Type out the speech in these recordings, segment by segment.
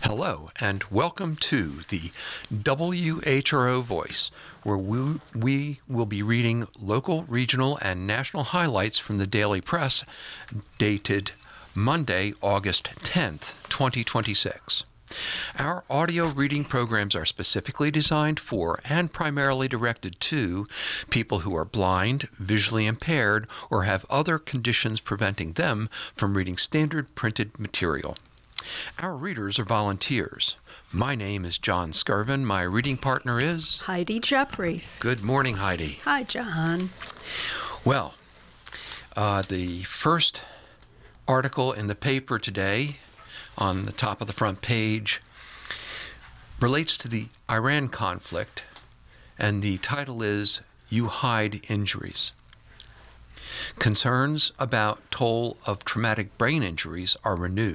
Hello, and welcome to the WHRO Voice, where we will be reading local, regional, and national highlights from the daily press, dated Monday, August 10th, 2026. Our audio reading programs are specifically designed for and primarily directed to people who are blind, visually impaired, or have other conditions preventing them from reading standard printed material. Our readers are volunteers. My name is John Skirvin. My reading partner is Heidi Jeffries. Good morning, Heidi. Hi, John. Well, the first article in the paper today, on the top of the front page, relates to the Iran conflict, and the title is "You Hide Injuries." Concerns about toll of traumatic brain injuries are renewed.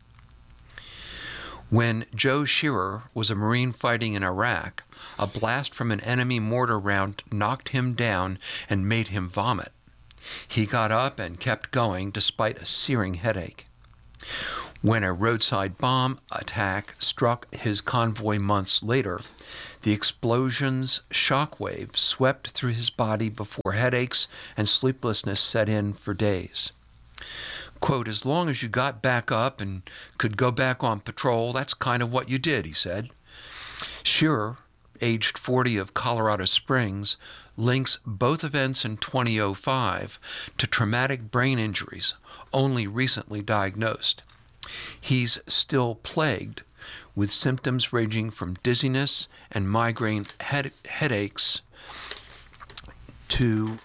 When Joe Shearer was a Marine fighting in Iraq, a blast from an enemy mortar round knocked him down and made him vomit. He got up and kept going despite a searing headache. When a roadside bomb attack struck his convoy months later, the explosion's shockwave swept through his body before headaches and sleeplessness set in for days. Quote, "As long as you got back up and could go back on patrol, that's kind of what you did," he said. Shearer, aged 40 of Colorado Springs, links both events in 2005 to traumatic brain injuries, only recently diagnosed. He's still plagued with symptoms ranging from dizziness and migraine headaches to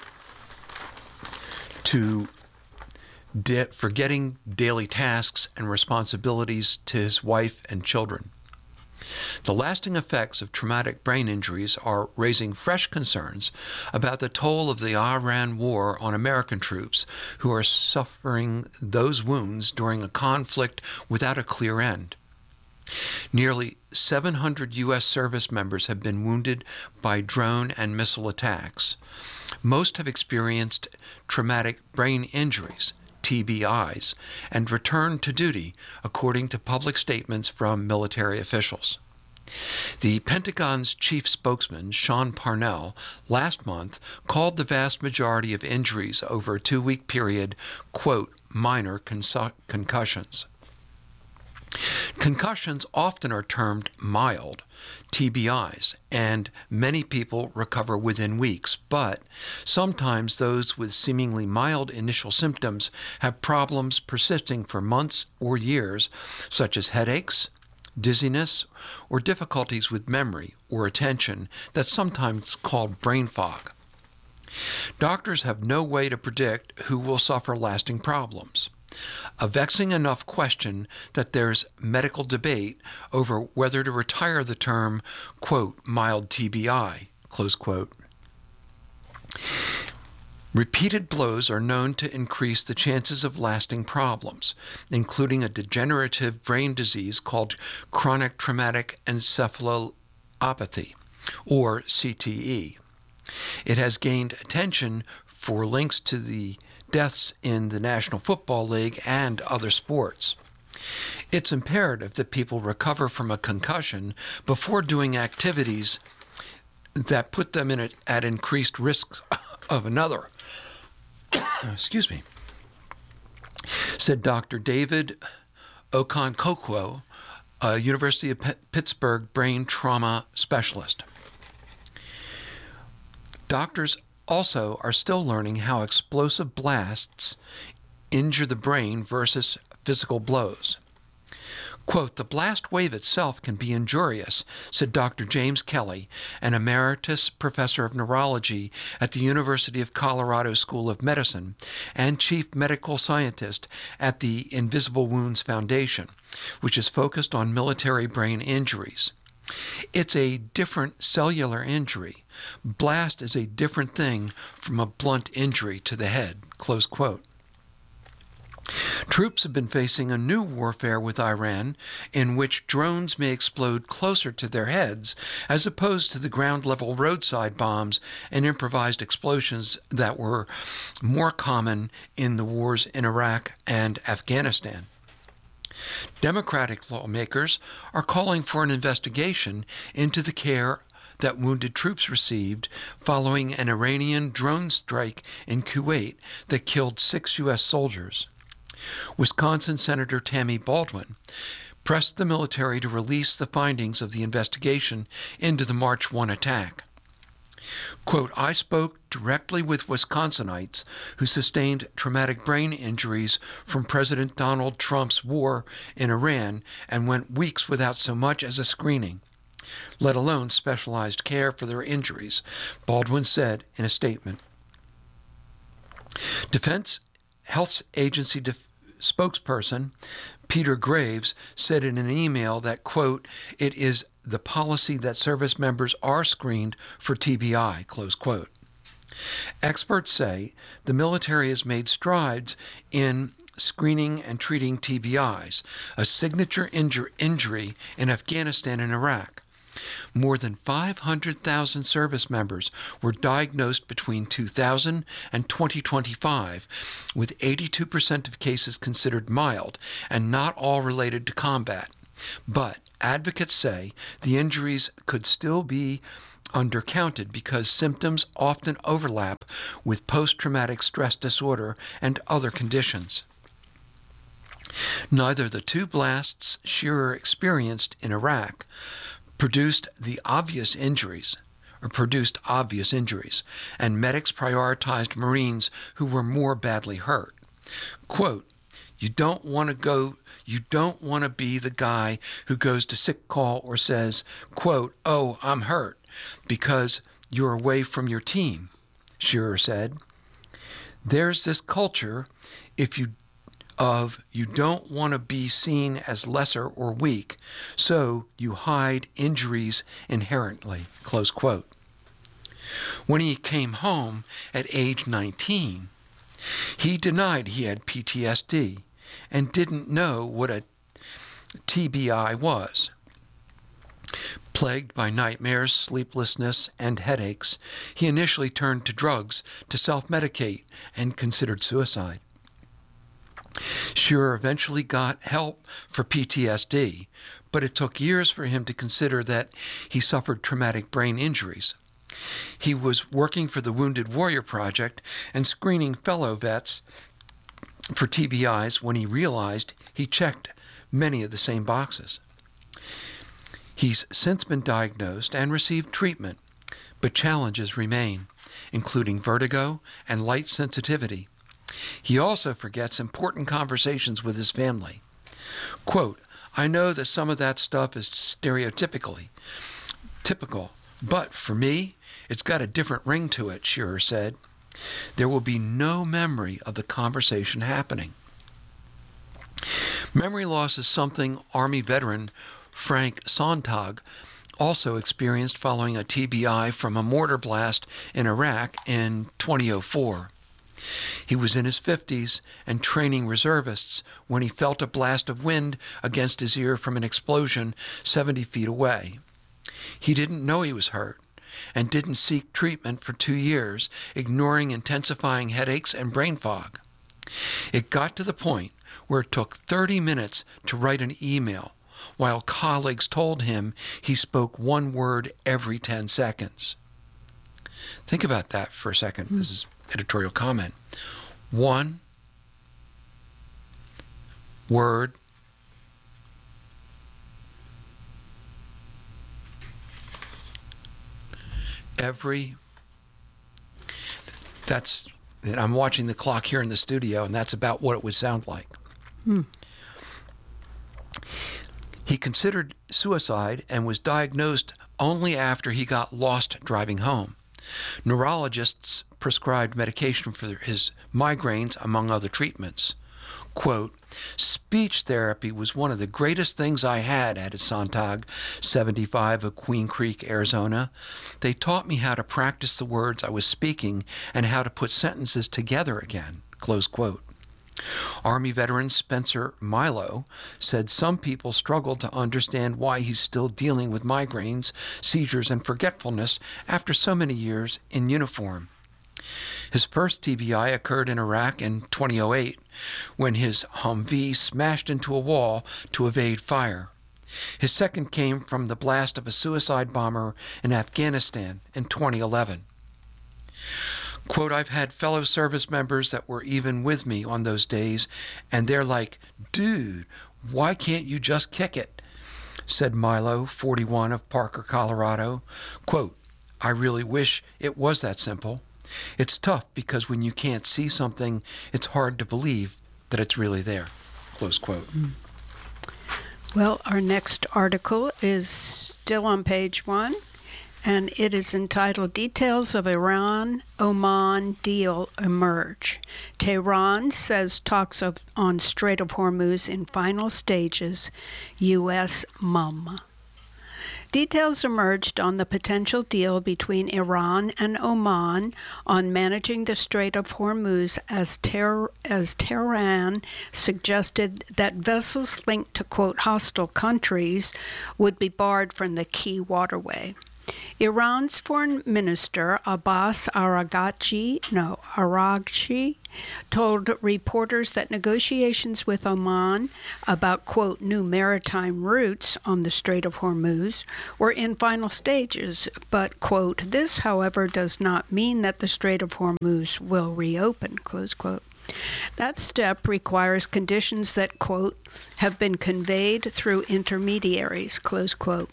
forgetting daily tasks and responsibilities to his wife and children. The lasting effects of traumatic brain injuries are raising fresh concerns about the toll of the Iran war on American troops who are suffering those wounds during a conflict without a clear end. Nearly 700 U.S. service members have been wounded by drone and missile attacks. Most have experienced traumatic brain injuries, TBIs, and returned to duty, according to public statements from military officials. The Pentagon's chief spokesman, Sean Parnell, last month called the vast majority of injuries over a 2-week period, quote, minor concussions. Concussions often are termed mild, TBIs, and many people recover within weeks, but sometimes those with seemingly mild initial symptoms have problems persisting for months or years, such as headaches, dizziness, or difficulties with memory or attention that's sometimes called brain fog. Doctors have no way to predict who will suffer lasting problems. A vexing enough question that there's medical debate over whether to retire the term, quote, mild TBI, close quote. Repeated blows are known to increase the chances of lasting problems, including a degenerative brain disease called chronic traumatic encephalopathy, or CTE. It has gained attention for links to the deaths in the National Football League and other sports. It's imperative that people recover from a concussion before doing activities that put them at increased risk of another. Excuse me, said Dr. David Okonkwo, a University of Pittsburgh brain trauma specialist. Doctors also are still learning how explosive blasts injure the brain versus physical blows. Quote, "The blast wave itself can be injurious," said Dr. James Kelly, an emeritus professor of neurology at the University of Colorado School of Medicine and chief medical scientist at the Invisible Wounds Foundation, which is focused on military brain injuries. It's a different cellular injury. Blast is a different thing from a blunt injury to the head, close quote. Troops have been facing a new warfare with Iran in which drones may explode closer to their heads as opposed to the ground-level roadside bombs and improvised explosions that were more common in the wars in Iraq and Afghanistan. Democratic lawmakers are calling for an investigation into the care that wounded troops received following an Iranian drone strike in Kuwait that killed 6 U.S. soldiers. Wisconsin Senator Tammy Baldwin pressed the military to release the findings of the investigation into the March 1 attack. Quote, I spoke directly with Wisconsinites who sustained traumatic brain injuries from President Donald Trump's war in Iran and went weeks without so much as a screening, let alone specialized care for their injuries, Baldwin said in a statement. Defense Health Agency spokesperson Peter Graves said in an email that, quote, it is the policy that service members are screened for TBI, close quote. Experts say the military has made strides in screening and treating TBIs, a signature injury in Afghanistan and Iraq. More than 500,000 service members were diagnosed between 2000 and 2025, with 82% of cases considered mild and not all related to combat. But advocates say the injuries could still be undercounted because symptoms often overlap with post-traumatic stress disorder and other conditions. Neither the two blasts Shearer experienced in Iraq produced obvious injuries, and medics prioritized Marines who were more badly hurt. Quote, you don't want to be the guy who goes to sick call or says, quote, oh, I'm hurt, because you're away from your team, Shearer said. There's this culture you don't want to be seen as lesser or weak, so you hide injuries inherently, close quote. When he came home at age 19, he denied he had PTSD and didn't know what a TBI was. Plagued by nightmares, sleeplessness, and headaches, he initially turned to drugs to self-medicate and considered suicide. Shearer eventually got help for PTSD, but it took years for him to consider that he suffered traumatic brain injuries. He was working for the Wounded Warrior Project and screening fellow vets for TBIs when he realized he checked many of the same boxes. He's since been diagnosed and received treatment, but challenges remain, including vertigo and light sensitivity. He also forgets important conversations with his family. Quote, I know that some of that stuff is typical, but for me, it's got a different ring to it, Shearer said. There will be no memory of the conversation happening. Memory loss is something Army veteran Frank Sontag also experienced following a TBI from a mortar blast in Iraq in 2004. He was in his 50s and training reservists when he felt a blast of wind against his ear from an explosion 70 feet away. He didn't know he was hurt and didn't seek treatment for 2 years, ignoring intensifying headaches and brain fog. It got to the point where it took 30 minutes to write an email, while colleagues told him he spoke one word every 10 seconds. Think about that for a second. This is editorial comment. One word I'm watching the clock here in the studio, and that's about what it would sound like. He considered suicide and was diagnosed only after he got lost driving home. Neurologists prescribed medication for his migraines, among other treatments. Quote, speech therapy was one of the greatest things I had, added Sontag, 75, of Queen Creek, Arizona. They taught me how to practice the words I was speaking and how to put sentences together again, close quote. Army veteran Spencer Milo said some people struggled to understand why he's still dealing with migraines, seizures, and forgetfulness after so many years in uniform. His first TBI occurred in Iraq in 2008 when his Humvee smashed into a wall to evade fire. His second came from the blast of a suicide bomber in Afghanistan in 2011. Quote, I've had fellow service members that were even with me on those days, and they're like, dude, why can't you just kick it? Said Milo, 41, of Parker, Colorado. Quote, I really wish it was that simple. It's tough because when you can't see something, it's hard to believe that it's really there. Close quote. Well, our next article is still on page 1, and it is entitled Details of Iran-Oman Deal Emerge. Tehran says talks on Strait of Hormuz in final stages, U.S. MUM. Details emerged on the potential deal between Iran and Oman on managing the Strait of Hormuz as Tehran suggested that vessels linked to, quote, hostile countries would be barred from the key waterway. Iran's foreign minister Abbas Araghchi told reporters that negotiations with Oman about, quote, new maritime routes on the Strait of Hormuz were in final stages, but, quote, this, however, does not mean that the Strait of Hormuz will reopen, close quote. That step requires conditions that, quote, have been conveyed through intermediaries, close quote.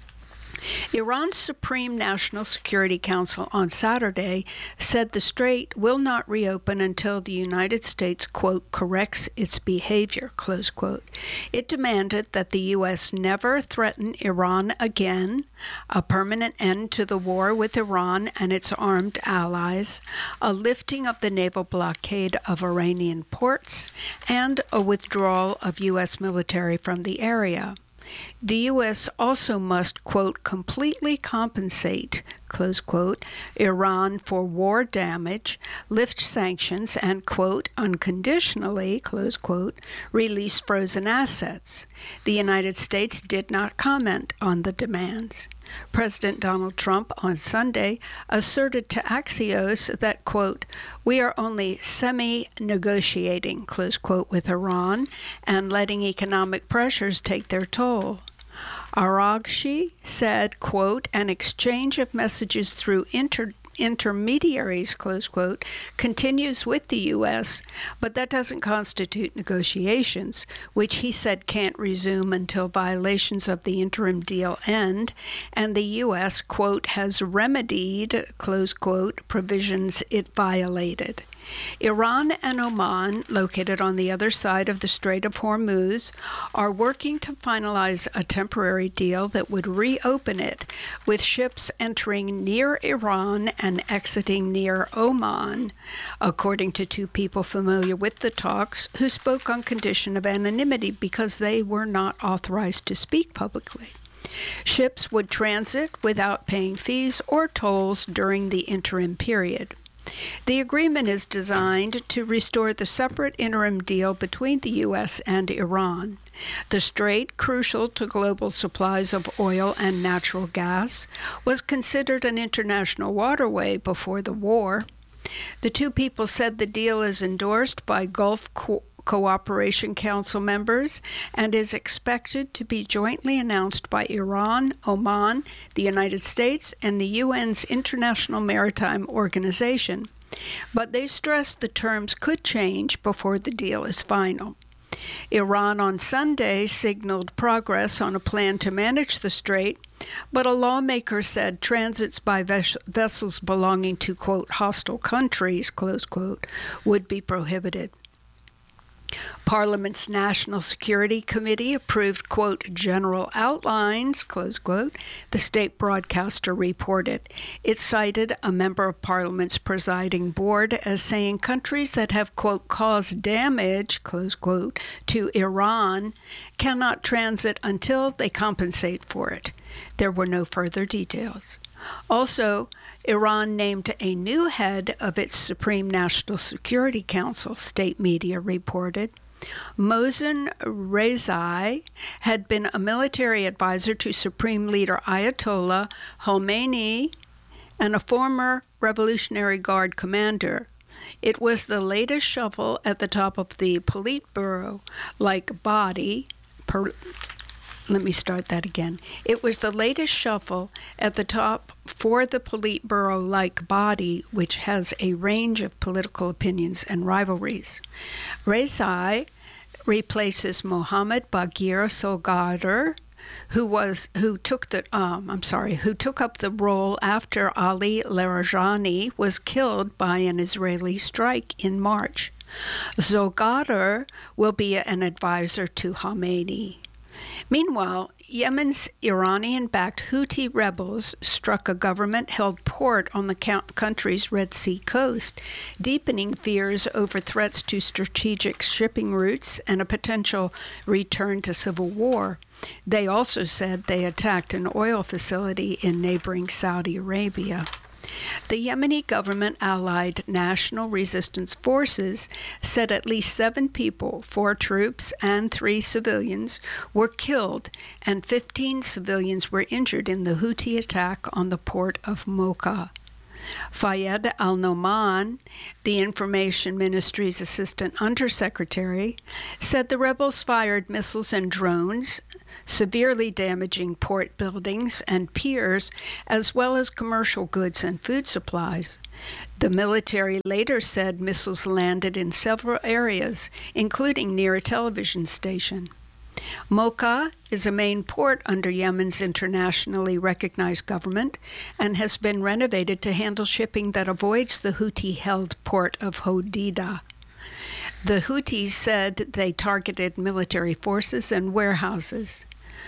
Iran's Supreme National Security Council on Saturday said the strait will not reopen until the United States, quote, corrects its behavior, close quote. It demanded that the U.S. never threaten Iran again, a permanent end to the war with Iran and its armed allies, a lifting of the naval blockade of Iranian ports, and a withdrawal of U.S. military from the area. The U.S. also must, quote, completely compensate, close quote, Iran for war damage, lift sanctions, and, quote, unconditionally, close quote, release frozen assets. The United States did not comment on the demands. President Donald Trump on Sunday asserted to Axios that, quote, we are only semi-negotiating, close quote, with Iran and letting economic pressures take their toll. Araghchi said, quote, an exchange of messages through intermediaries, close quote, continues with the U.S., but that doesn't constitute negotiations, which he said can't resume until violations of the interim deal end, and the U.S., quote, has remedied, close quote, provisions it violated. Iran and Oman, located on the other side of the Strait of Hormuz, are working to finalize a temporary deal that would reopen it, with ships entering near Iran and exiting near Oman, according to two people familiar with the talks who spoke on condition of anonymity because they were not authorized to speak publicly. Ships would transit without paying fees or tolls during the interim period. The agreement is designed to restore the separate interim deal between the U.S. and Iran. The strait, crucial to global supplies of oil and natural gas, was considered an international waterway before the war. The two people said the deal is endorsed by Gulf Cooperation Council members and is expected to be jointly announced by Iran, Oman, the United States, and the UN's International Maritime Organization. But they stressed the terms could change before the deal is final. Iran on Sunday signaled progress on a plan to manage the strait, but a lawmaker said transits by vessels belonging to, quote, hostile countries, close quote, would be prohibited. Parliament's National Security Committee approved, quote, general outlines, close quote, the state broadcaster reported. It cited a member of Parliament's presiding board as saying countries that have, quote, caused damage, close quote, to Iran cannot transit until they compensate for it. There were no further details. Also, Iran named a new head of its Supreme National Security Council, state media reported. Mohsen Rezai had been a military advisor to Supreme Leader Ayatollah Khomeini and a former Revolutionary Guard commander. It was the latest shuffle at the top of the Politburo-like body. Let me start that again. It was the latest shuffle at the top for the Politburo-like body, which has a range of political opinions and rivalries. Rezai replaces Mohammad Bagir Solgadar, who took up the role after Ali Larijani was killed by an Israeli strike in March. Solgadar will be an advisor to Khamenei. Meanwhile, Yemen's Iranian-backed Houthi rebels struck a government-held port on the country's Red Sea coast, deepening fears over threats to strategic shipping routes and a potential return to civil war. They also said they attacked an oil facility in neighboring Saudi Arabia. The Yemeni government-allied National Resistance Forces said at least 7 people, 4 troops and 3 civilians, were killed and 15 civilians were injured in the Houthi attack on the port of Mocha. Fayed al-Noman, the Information Ministry's Assistant Undersecretary, said the rebels fired missiles and drones, severely damaging port buildings and piers, as well as commercial goods and food supplies. The military later said missiles landed in several areas, including near a television station. Mocha is a main port under Yemen's internationally recognized government and has been renovated to handle shipping that avoids the Houthi-held port of Hodeidah. The Houthis said they targeted military forces and warehouses.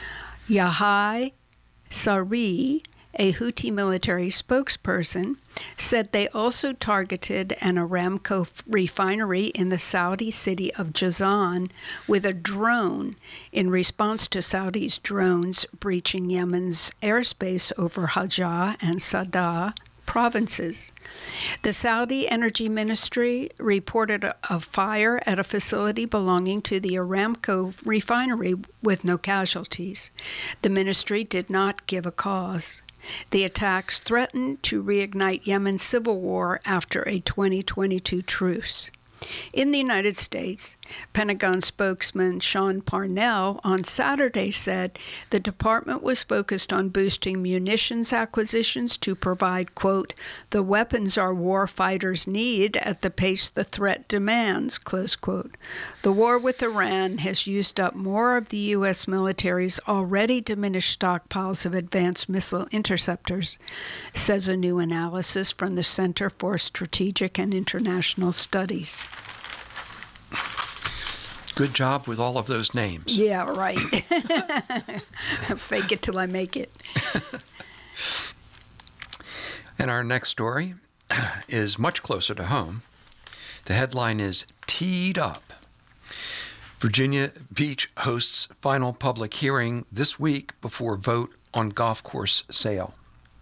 Yahya Saree, a Houthi military spokesperson, said they also targeted an Aramco refinery in the Saudi city of Jazan with a drone in response to Saudi's drones breaching Yemen's airspace over Hajjah and Sada provinces. The Saudi Energy Ministry reported a fire at a facility belonging to the Aramco refinery with no casualties. The ministry did not give a cause. The attacks threatened to reignite Yemen's civil war after a 2022 truce. In the United States, Pentagon spokesman Sean Parnell on Saturday said the department was focused on boosting munitions acquisitions to provide, quote, the weapons our war fighters need at the pace the threat demands, close quote. The war with Iran has used up more of the U.S. military's already diminished stockpiles of advanced missile interceptors, says a new analysis from the Center for Strategic and International Studies. Good job with all of those names. Yeah, right. Fake it till I make it. And our next story is much closer to home. The headline is Teed Up. Virginia Beach hosts final public hearing this week before vote on golf course sale.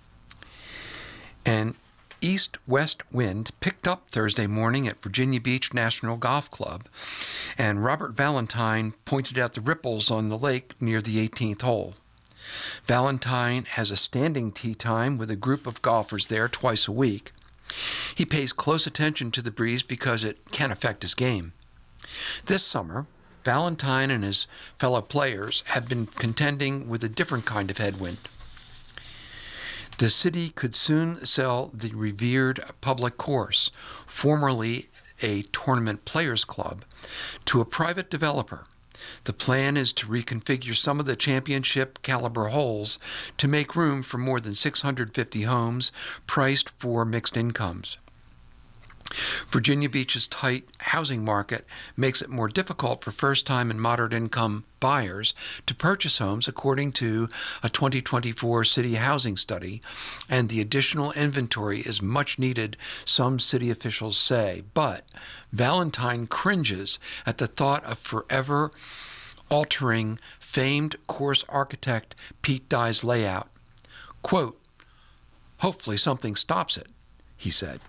And east-west wind picked up Thursday morning at Virginia Beach National Golf Club, and Robert Valentine pointed out the ripples on the lake near the 18th hole. Valentine has a standing tee time with a group of golfers there twice a week. He pays close attention to the breeze because it can affect his game. This summer, Valentine and his fellow players have been contending with a different kind of headwind. The city could soon sell the revered public course, formerly a tournament players club, to a private developer. The plan is to reconfigure some of the championship caliber holes to make room for more than 650 homes priced for mixed incomes. Virginia Beach's tight housing market makes it more difficult for first-time and moderate-income buyers to purchase homes, according to a 2024 city housing study, and the additional inventory is much needed, some city officials say. But Valentine cringes at the thought of forever altering famed course architect Pete Dye's layout. Quote, hopefully something stops it, he said.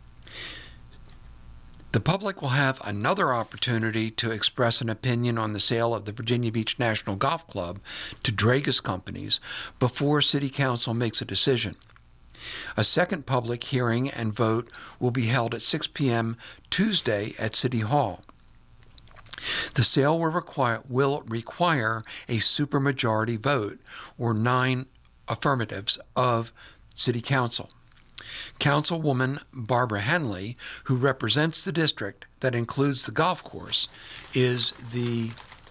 The public will have another opportunity to express an opinion on the sale of the Virginia Beach National Golf Club to Dragus companies before City Council makes a decision. A second public hearing and vote will be held at 6 p.m. Tuesday at City Hall. The sale will require a supermajority vote, or 9 affirmatives, of City Council. Councilwoman Barbara Henley, who represents the district that includes the golf course, is the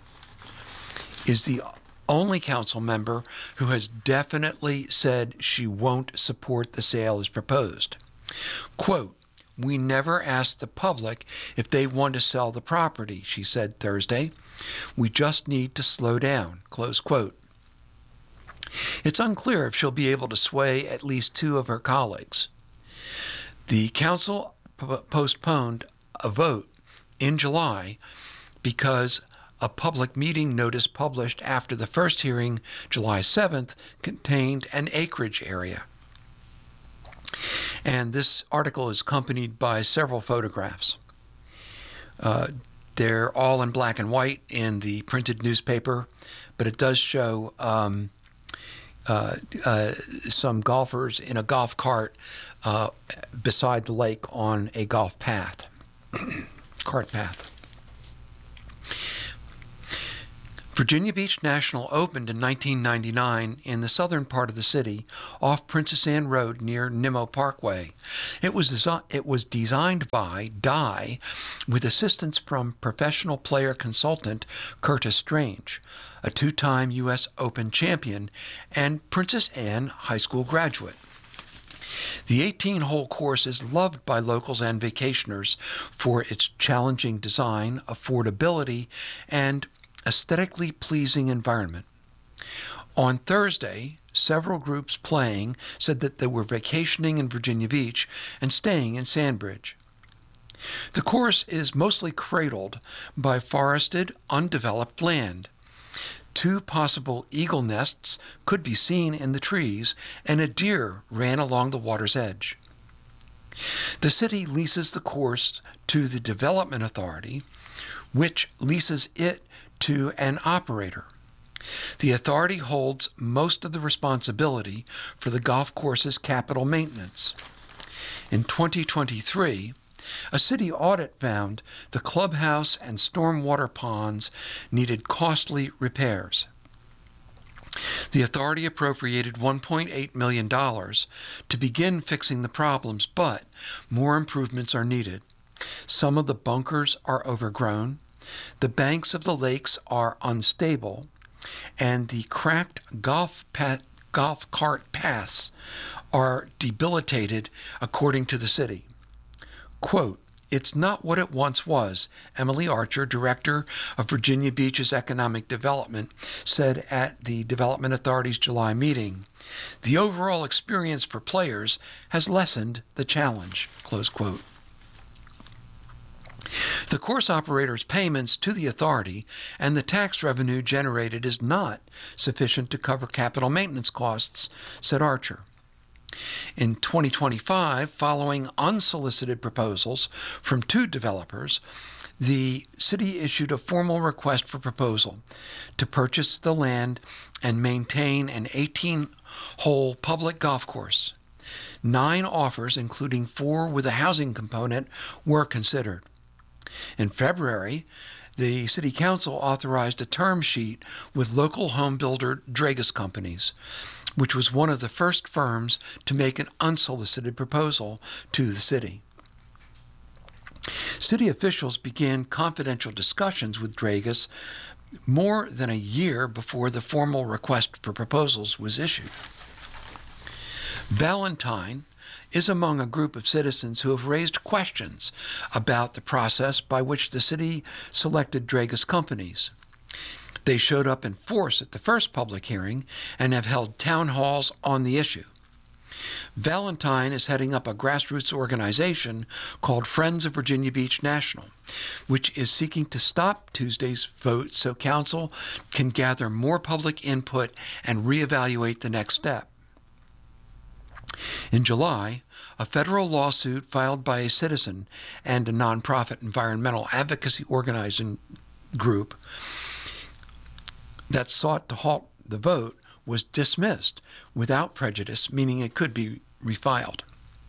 only council member who has definitely said she won't support the sale as proposed. Quote, "We never asked the public if they want to sell the property," she said Thursday. "We just need to slow down," close quote. It's unclear if she'll be able to sway at least 2 of her colleagues. The council postponed a vote in July because a public meeting notice published after the first hearing, July 7th, contained an acreage area. And this article is accompanied by several photographs. They're all in black and white in the printed newspaper, but it does show some golfers in a golf cart beside the lake on a golf path, cart path. Virginia Beach National opened in 1999 in the southern part of the city, off Princess Anne Road near Nimmo Parkway. It was designed by Dye with assistance from professional player consultant Curtis Strange, a 2-time U.S. Open champion and Princess Anne High School graduate. The 18-hole course is loved by locals and vacationers for its challenging design, affordability, and aesthetically pleasing environment. On Thursday, several groups playing said that they were vacationing in Virginia Beach and staying in Sandbridge. The course is mostly cradled by forested, undeveloped land. 2 possible eagle nests could be seen in the trees, and a deer ran along the water's edge. The city leases the course to the Development Authority, which leases it to an operator. The authority holds most of the responsibility for the golf course's capital maintenance. In 2023, a city audit found the clubhouse and stormwater ponds needed costly repairs. The authority appropriated $1.8 million to begin fixing the problems, but more improvements are needed. Some of the bunkers are overgrown, the banks of the lakes are unstable, and the cracked golf cart paths are debilitated, according to the city. Quote, "It's not what it once was," Emily Archer, director of Virginia Beach's Economic Development, said at the Development Authority's July meeting. "The overall experience for players has lessened the challenge," close quote. The course operator's payments to the authority and the tax revenue generated is not sufficient to cover capital maintenance costs, said Archer. In 2025, following unsolicited proposals from 2 developers, the city issued a formal request for proposal to purchase the land and maintain an 18-hole public golf course. 9 offers, including 4 with a housing component, were considered. In February, the City Council authorized a term sheet with local home builder Dragus Companies, which was one of the first firms to make an unsolicited proposal to the city. City officials began confidential discussions with Dragus more than a year before the formal request for proposals was issued. Valentine is among a group of citizens who have raised questions about the process by which the city selected Dragus Companies. They showed up in force at the first public hearing and have held town halls on the issue. Valentine is heading up a grassroots organization called Friends of Virginia Beach National, which is seeking to stop Tuesday's vote so council can gather more public input and reevaluate the next step. In July, a federal lawsuit filed by a citizen and a nonprofit environmental advocacy organizing group that sought to halt the vote was dismissed without prejudice, meaning it could be refiled.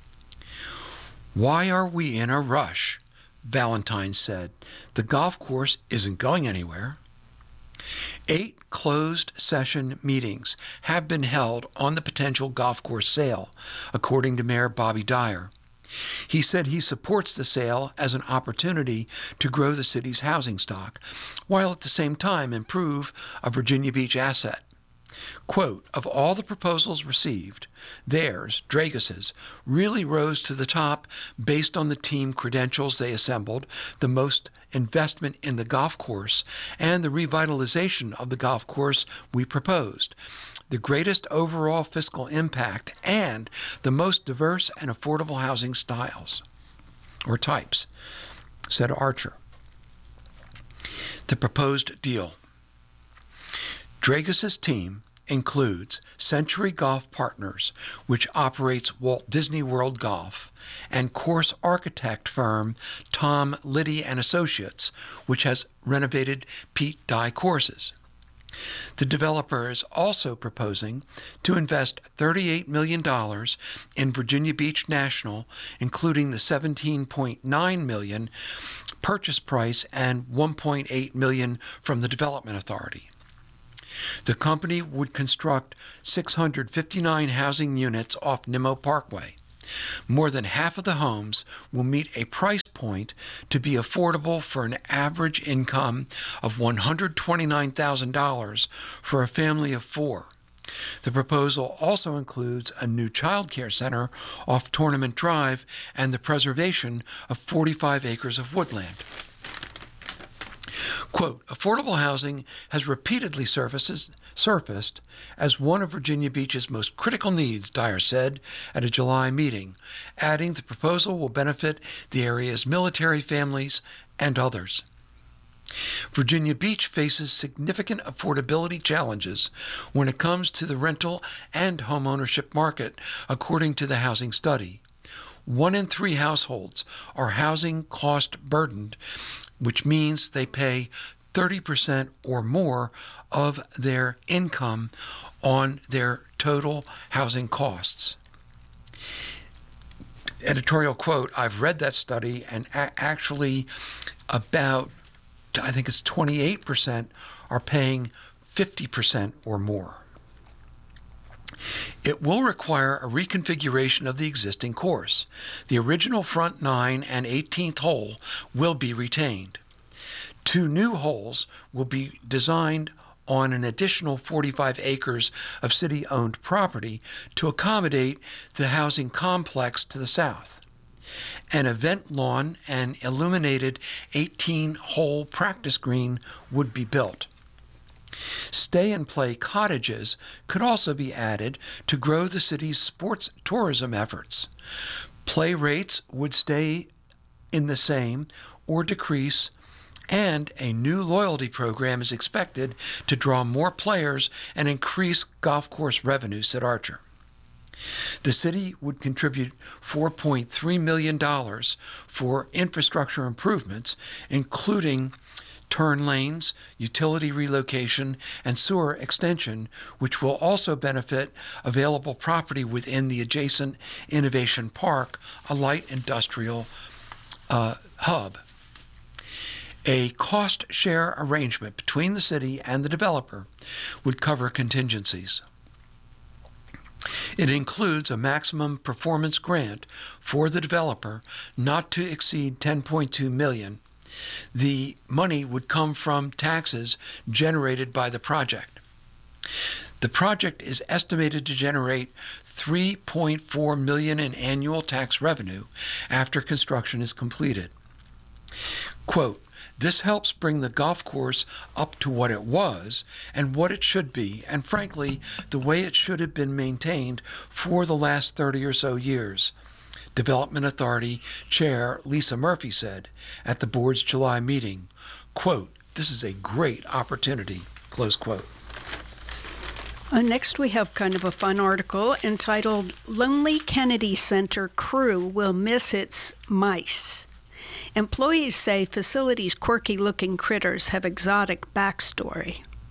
"Why are we in a rush?" Valentine said. "The golf course isn't going anywhere." 8 closed session meetings have been held on the potential golf course sale, according to Mayor Bobby Dyer. He said he supports the sale as an opportunity to grow the city's housing stock, while at the same time improve a Virginia Beach asset. Quote, "Of all the proposals received, theirs, Dragis's, really rose to the top based on the team credentials they assembled, the most investment in the golf course, and the revitalization of the golf course we proposed, the greatest overall fiscal impact, and the most diverse and affordable housing styles or types," said Archer. The proposed deal. Dragis's team includes Century Golf Partners, which operates Walt Disney World Golf, and course architect firm Tom Liddy and Associates, which has renovated Pete Dye courses. The developer is also proposing to invest $38 million in Virginia Beach National, including the $17.9 million purchase price and $1.8 million from the Development Authority. The company would construct 659 housing units off Nimmo Parkway. More than half of the homes will meet a price point to be affordable for an average income of $129,000 for a family of 4. The proposal also includes a new child care center off Tournament Drive and the preservation of 45 acres of woodland. Quote, "Affordable housing has repeatedly surfaced as one of Virginia Beach's most critical needs," Dyer said at a July meeting, adding the proposal will benefit the area's military families and others. Virginia Beach faces significant affordability challenges when it comes to the rental and homeownership market, according to the housing study. 1 in 3 households are housing cost burdened, which means they pay 30% or more of their income on their total housing costs. Editorial quote, "I've read that study, and actually about, I think it's 28% are paying 50% or more." It will require a reconfiguration of the existing course. The original front 9 and 18th hole will be retained. 2 new holes will be designed on an additional 45 acres of city-owned property to accommodate the housing complex to the south. An event lawn and illuminated 18-hole practice green would be built. Stay-and-play cottages could also be added to grow the city's sports tourism efforts. Play rates would stay in the same or decrease, and a new loyalty program is expected to draw more players and increase golf course revenue, said Archer. The city would contribute $4.3 million for infrastructure improvements, including turn lanes, utility relocation, and sewer extension, which will also benefit available property within the adjacent Innovation Park, a light industrial hub. A cost-share arrangement between the city and the developer would cover contingencies. It includes a maximum performance grant for the developer not to exceed $10.2 million. The money would come from taxes generated by the project. The project is estimated to generate $3.4 million in annual tax revenue after construction is completed. Quote, "This helps bring the golf course up to what it was and what it should be, and frankly, the way it should have been maintained for the last 30 or so years," Development Authority Chair Lisa Murphy said at the board's July meeting. Quote, "This is a great opportunity," close quote. Next, we have kind of a fun article entitled, "Lonely Kennedy Center Crew Will Miss Its Mice." Employees say facilities' quirky-looking critters have exotic backstory.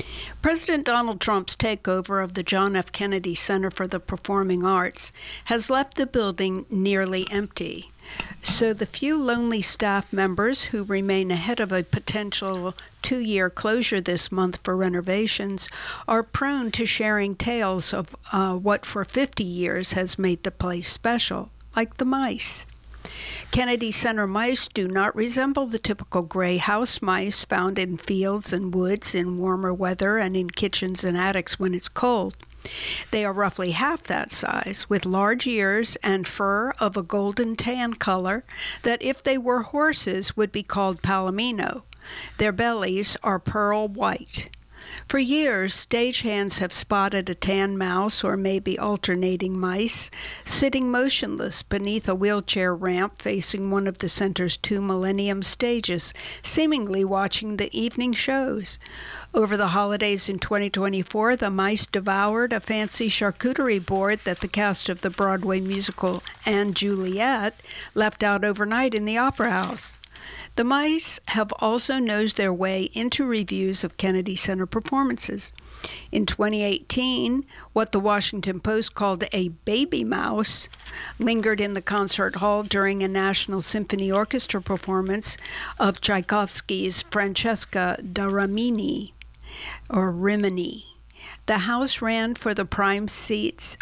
President Donald Trump's takeover of the John F. Kennedy Center for the Performing Arts has left the building nearly empty. So the few lonely staff members who remain ahead of a potential 2-year closure this month for renovations are prone to sharing tales of what for 50 years has made the place special, like the mice. Kennedy Center mice do not resemble the typical gray house mice found in fields and woods in warmer weather and in kitchens and attics when it's cold. They are roughly half that size, with large ears and fur of a golden tan color that, if they were horses, would be called palomino. Their bellies are pearl white. For years, stagehands have spotted a tan mouse, or maybe alternating mice, sitting motionless beneath a wheelchair ramp facing one of the center's 2 Millennium stages, seemingly watching the evening shows. Over the holidays in 2024, the mice devoured a fancy charcuterie board that the cast of the Broadway musical *Anne Juliet* left out overnight in the Opera House. The mice have also nosed their way into reviews of Kennedy Center performances. In 2018, what the Washington Post called a baby mouse lingered in the concert hall during a National Symphony Orchestra performance of Tchaikovsky's Francesca da Rimini, or Rimini. The mouse ran for the prime seats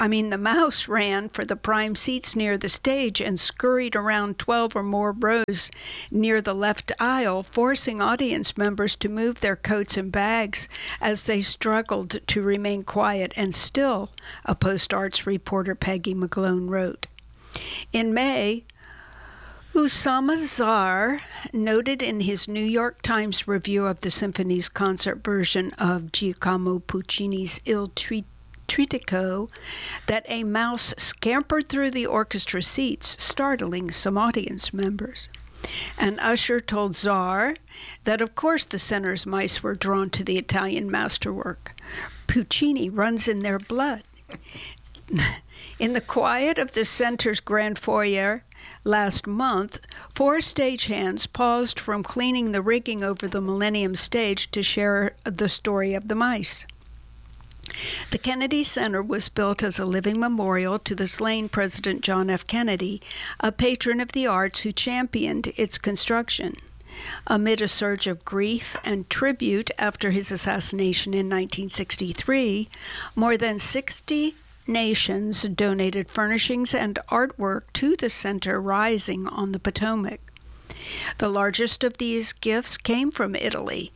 near the stage and scurried around 12 or more rows near the left aisle, forcing audience members to move their coats and bags as they struggled to remain quiet and still, a Post-Arts reporter Peggy McGlone wrote. In May, Oussama Zar noted in his New York Times review of the symphony's concert version of Giacomo Puccini's Il Trittico that a mouse scampered through the orchestra seats, startling some audience members. An usher told Zar that, of course, the center's mice were drawn to the Italian masterwork. Puccini runs in their blood. In the quiet of the center's grand foyer last month, 4 stagehands paused from cleaning the rigging over the Millennium stage to share the story of the mice. The Kennedy Center was built as a living memorial to the slain President John F. Kennedy, a patron of the arts who championed its construction. Amid a surge of grief and tribute after his assassination in 1963, more than 60 nations donated furnishings and artwork to the center rising on the Potomac. The largest of these gifts came from Italy,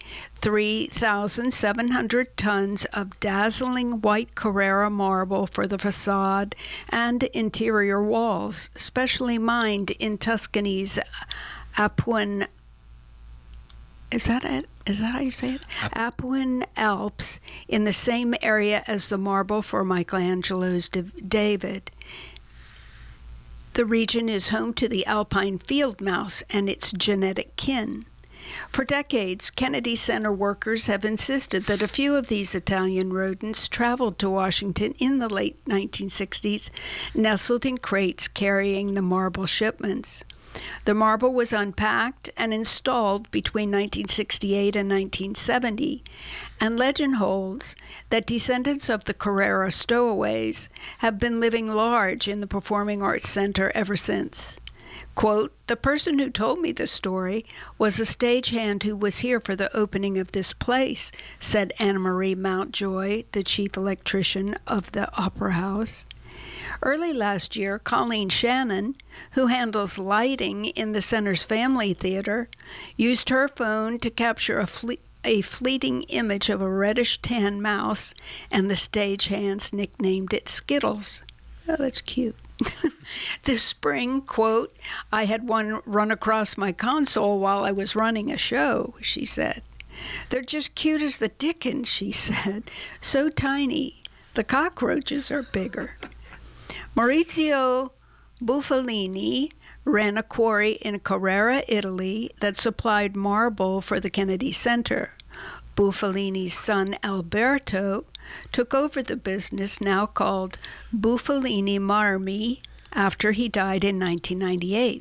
3,700 tons of dazzling white Carrara marble for the facade and interior walls, specially mined in Tuscany's Apuan. Is that it? Is that how you say it? Apuan Alps, in the same area as the marble for Michelangelo's David. The region is home to the alpine field mouse and its genetic kin. For decades, Kennedy Center workers have insisted that a few of these Italian rodents traveled to Washington in the late 1960s, nestled in crates carrying the marble shipments. The marble was unpacked and installed between 1968 and 1970, and legend holds that descendants of the Carrara stowaways have been living large in the Performing Arts Center ever since. Quote, "The person who told me the story was a stagehand who was here for the opening of this place," said Anna Marie Mountjoy, the chief electrician of the Opera House. Early last year, Colleen Shannon, who handles lighting in the center's Family Theater, used her phone to capture a fleeting image of a reddish-tan mouse, and the stagehands nicknamed it Skittles. Oh, that's cute. This spring, quote, "I had one run across my console while I was running a show," she said. "They're just cute as the dickens," she said. "So tiny. The cockroaches are bigger." Maurizio Buffalini ran a quarry in Carrara, Italy, that supplied marble for the Kennedy Center. Buffalini's son Alberto took over the business, now called Buffalini Marmi, after he died in 1998.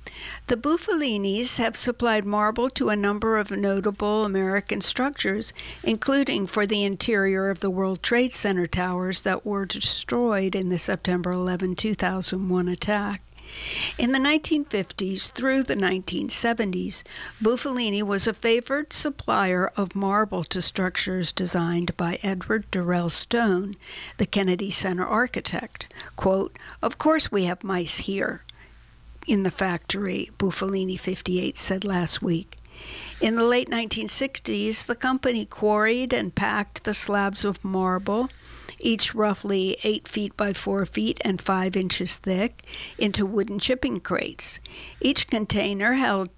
The Buffalinis have supplied marble to a number of notable American structures, including for the interior of the World Trade Center towers that were destroyed in the September 11, 2001 attack. In the 1950s through the 1970s, Buffalini was a favored supplier of marble to structures designed by Edward Durrell Stone, the Kennedy Center architect. Quote, "Of course we have mice here in the factory," Buffalini 58 said last week. In the late 1960s, the company quarried and packed the slabs of marble, each roughly 8 feet by 4 feet and 5 inches thick, into wooden shipping crates. Each container held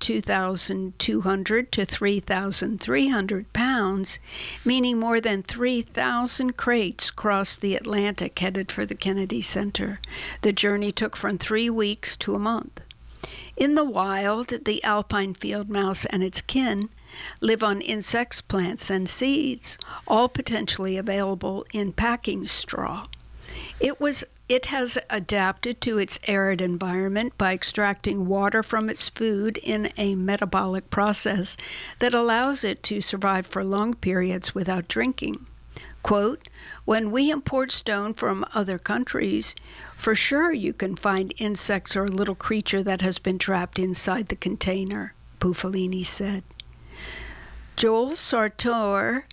2,200 to 3,300 pounds, meaning more than 3,000 crates crossed the Atlantic headed for the Kennedy Center. The journey took from 3 weeks to a month. In the wild, the alpine field mouse and its kin live on insects, plants, and seeds, all potentially available in packing straw. It has adapted to its arid environment by extracting water from its food in a metabolic process that allows it to survive for long periods without drinking. Quote, "When we import stone from other countries, for sure you can find insects or a little creature that has been trapped inside the container," Buffalini said. Joel Sartor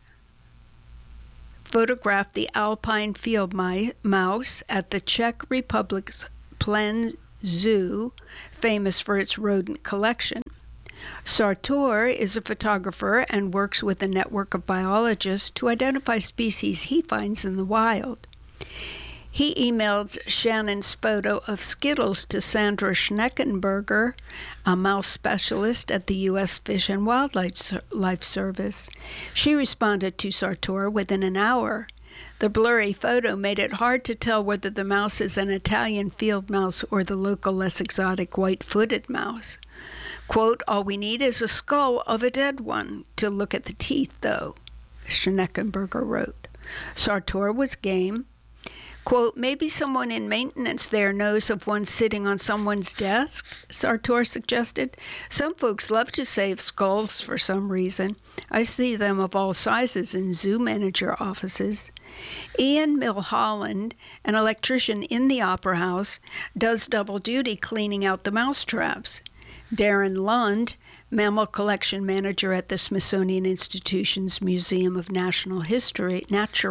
photographed the alpine field mouse at the Czech Republic's Plen Zoo, famous for its rodent collection. Sartor is a photographer and works with a network of biologists to identify species he finds in the wild. He emailed Shannon's photo of Skittles to Sandra Schneckenberger, a mouse specialist at the U.S. Fish and Wildlife Service. She responded to Sartor within an hour. The blurry photo made it hard to tell whether the mouse is an Italian field mouse or the local less exotic white-footed mouse. Quote, "All we need is a skull of a dead one to look at the teeth, though," Schneckenberger wrote. Sartor was game. Quote, "Maybe someone in maintenance there knows of one sitting on someone's desk," Sartor suggested. "Some folks love to save skulls for some reason. I see them of all sizes in zoo manager offices." Ian Milholland, an electrician in the Opera House, does double duty cleaning out the mouse traps. Darren Lund, mammal collection manager at the Smithsonian Institution's Museum of Natural History,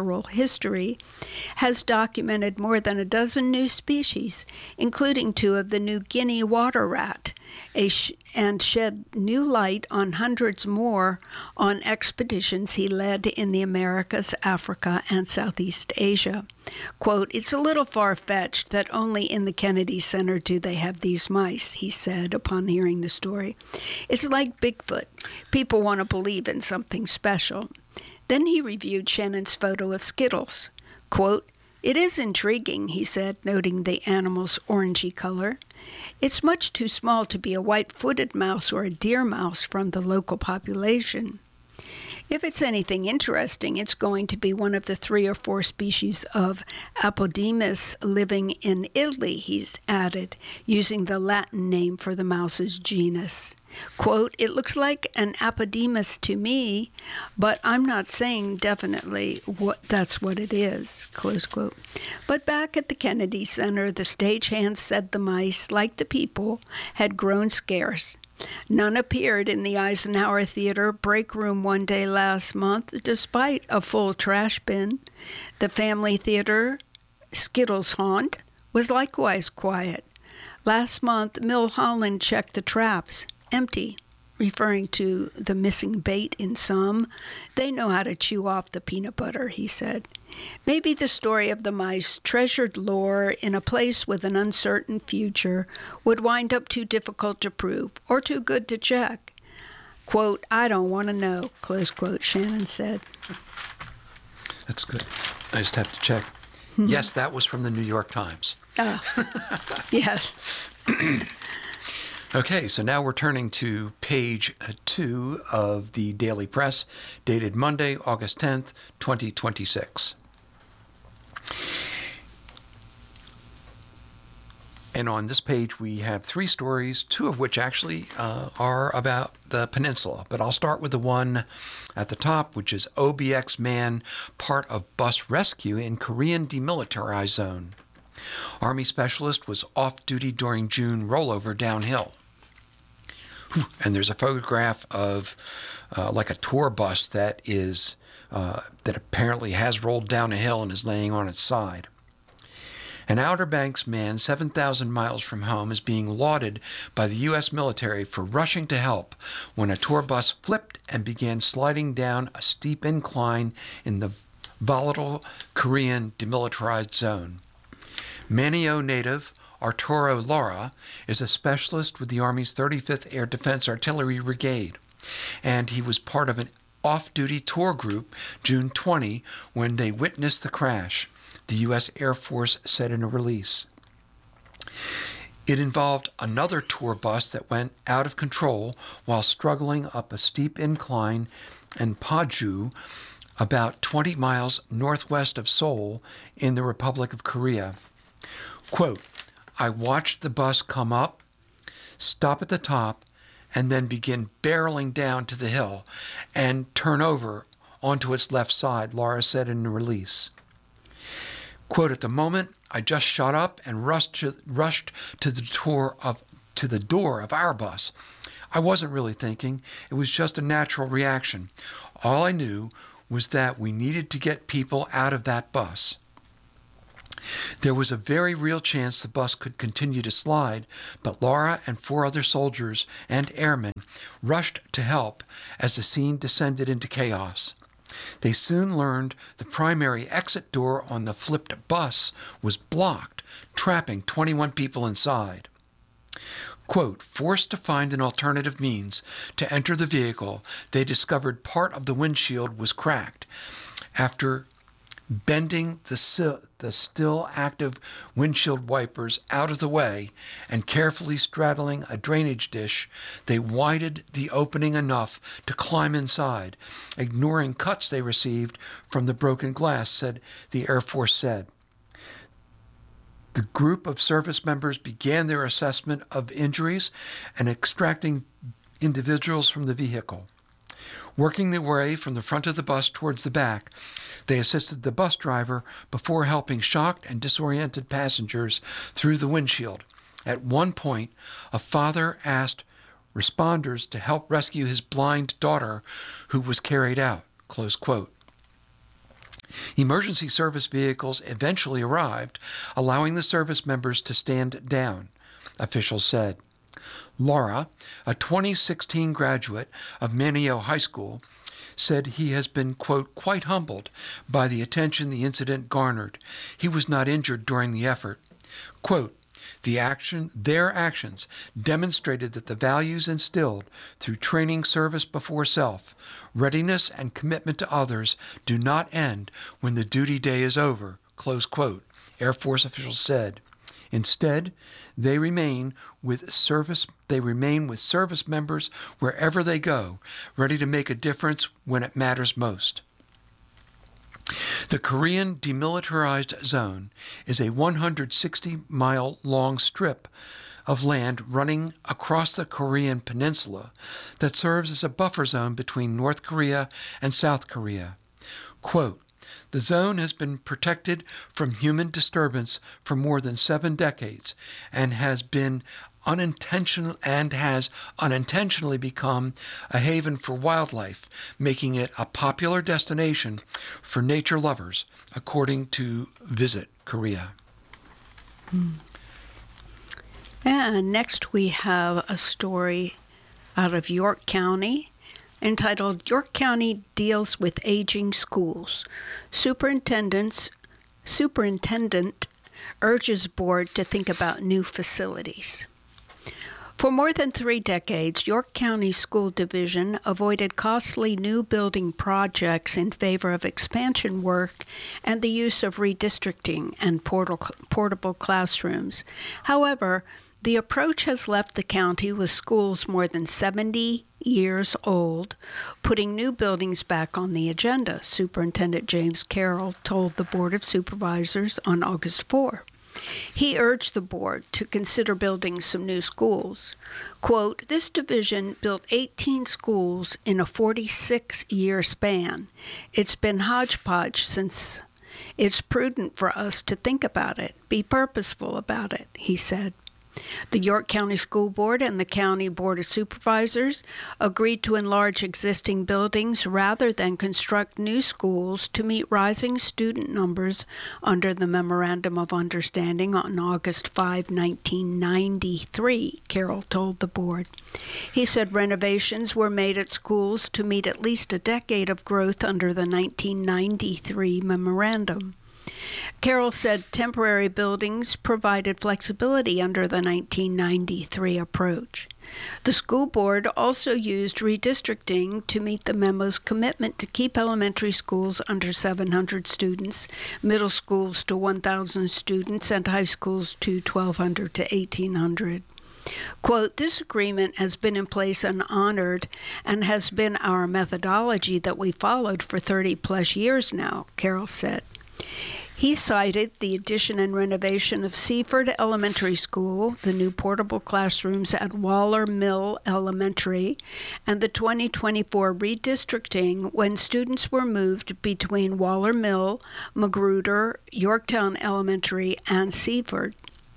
has documented more than a dozen new species, including 2 of the New Guinea water rat, and shed new light on hundreds more on expeditions he led in the Americas, Africa, and Southeast Asia. Quote, "It's a little far-fetched that only in the Kennedy Center do they have these mice," he said upon hearing the story. "It's like Bigfoot. People want to believe in something special." Then he reviewed Shannon's photo of Skittles. Quote, "It is intriguing," he said, noting the animal's orangey color. "It's much too small to be a white-footed mouse or a deer mouse from the local population. If it's anything interesting, it's going to be one of the 3 or 4 species of Apodemus living in Italy," he's added, using the Latin name for the mouse's genus. Quote, "It looks like an Apodemus to me, but I'm not saying definitely that's what it is," close quote. But back at the Kennedy Center, the stagehands said the mice, like the people, had grown scarce. None appeared in the Eisenhower Theater break room one day last month, despite a full trash bin. The Family Theater, Skittles haunt, was likewise quiet. Last month, Milholland checked the traps. Empty, referring to the missing bait in some. "They know how to chew off the peanut butter," he said. Maybe the story of the mice, treasured lore in a place with an uncertain future, would wind up too difficult to prove or too good to check. Quote, "I don't want to know," close quote, Shannon said. That's good. I just have to check. Yes, that was from the New York Times. Yes. Okay, so now we're turning to page 2 of the Daily Press, dated Monday, August 10th, 2026. And on this page, we have 3 stories, 2 of which actually are about the peninsula. But I'll start with the one at the top, which is OBX Man, part of bus rescue in Korean demilitarized zone. Army specialist was off duty during June rollover downhill. And there's a photograph of like a tour bus that is that apparently has rolled down a hill and is laying on its side. An Outer Banks man 7,000 miles from home is being lauded by the U.S. military for rushing to help when a tour bus flipped and began sliding down a steep incline in the volatile Korean demilitarized zone. Manio native Arturo Lara is a specialist with the Army's 35th Air Defense Artillery Brigade, and he was part of an off-duty tour group June 20 when they witnessed the crash, the U.S. Air Force said in a release. It involved another tour bus that went out of control while struggling up a steep incline in Paju, about 20 miles northwest of Seoul in the Republic of Korea. Quote, I watched the bus come up, stop at the top, and then begin barreling down to the hill and turn over onto its left side, Lara said in the release. Quote, at the moment, I just shot up and rushed to the door of our bus. I wasn't really thinking. It was just a natural reaction. All I knew was that we needed to get people out of that bus. There was a very real chance the bus could continue to slide, but Lara and 4 other soldiers and airmen rushed to help as the scene descended into chaos. They soon learned the primary exit door on the flipped bus was blocked, trapping 21 people inside. Quote, forced to find an alternative means to enter the vehicle, they discovered part of the windshield was cracked. After bending the still active windshield wipers out of the way and carefully straddling a drainage dish, they widened the opening enough to climb inside, ignoring cuts they received from the broken glass, said the Air Force said. The group of service members began their assessment of injuries and extracting individuals from the vehicle. Working their way from the front of the bus towards the back, they assisted the bus driver before helping shocked and disoriented passengers through the windshield. At one point, a father asked responders to help rescue his blind daughter, who was carried out. Close quote. Emergency service vehicles eventually arrived, allowing the service members to stand down, officials said. Lara, a 2016 graduate of Manio High School, said he has been, quote, quite humbled by the attention the incident garnered. He was not injured during the effort. Quote, their actions demonstrated that the values instilled through training service before self, readiness and commitment to others do not end when the duty day is over, close quote, Air Force officials said. Instead, they remain with service members wherever they go, ready to make a difference when it matters most. The Korean Demilitarized Zone is a 160-mile-long strip of land running across the Korean peninsula that serves as a buffer zone between North Korea and South Korea. Quote, the zone has been protected from human disturbance for more than 7 decades and has unintentionally become a haven for wildlife, making it a popular destination for nature lovers, according to Visit Korea. And next we have a story out of York County entitled York County Deals with Aging Schools. Superintendent urges board to think about new facilities. For more than 3 decades, York County School Division avoided costly new building projects in favor of expansion work and the use of redistricting and portable classrooms. However, the approach has left the county with schools more than 70 years old, putting new buildings back on the agenda, Superintendent James Carroll told the Board of Supervisors on August 4. He urged the board to consider building some new schools. Quote, this division built 18 schools in a 46-year span. It's been hodgepodge since. It's prudent for us to think about it, be purposeful about it, he said. The York County School Board and the County Board of Supervisors agreed to enlarge existing buildings rather than construct new schools to meet rising student numbers under the Memorandum of Understanding on August 5, 1993, Carroll told the board. He said renovations were made at schools to meet at least a decade of growth under the 1993 memorandum. Carroll said temporary buildings provided flexibility under the 1993 approach. The school board also used redistricting to meet the memo's commitment to keep elementary schools under 700 students, middle schools to 1,000 students, and high schools to 1,200 to 1,800. Quote, this agreement has been in place and honored and has been our methodology that we followed for 30-plus years now, Carroll said. He cited the addition and renovation of Seaford Elementary School, the new portable classrooms at Waller Mill Elementary, and the 2024 redistricting when students were moved between Waller Mill, Magruder, Yorktown Elementary, and Seaford.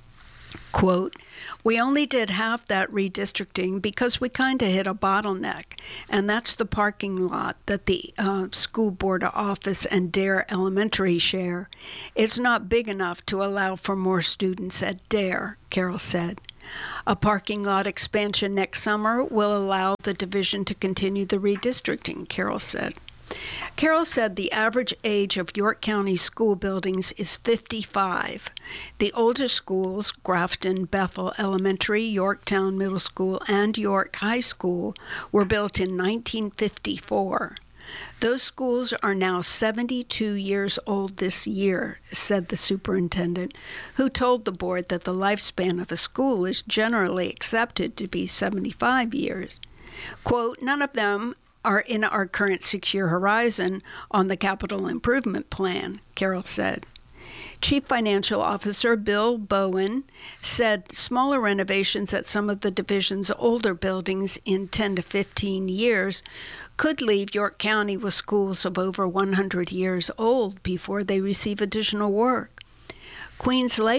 Quote, we only did half that redistricting because we kind of hit a bottleneck, and that's the parking lot that the school board office and Dare Elementary share. It's not big enough to allow for more students at Dare, Carroll said. A parking lot expansion next summer will allow the division to continue the redistricting, Carroll said. Carroll said the average age of York County school buildings is 55. The oldest schools, Grafton Bethel Elementary, Yorktown Middle School, and York High School, were built in 1954. Those schools are now 72 years old this year, said the superintendent, who told the board that the lifespan of a school is generally accepted to be 75 years. Quote, none of them are in our current 6-year horizon on the capital improvement plan, Carroll said. Chief Financial Officer Bill Bowen said smaller renovations at some of the division's older buildings in 10 to 15 years could leave York County with schools of over 100 years old before they receive additional work. Queens Lake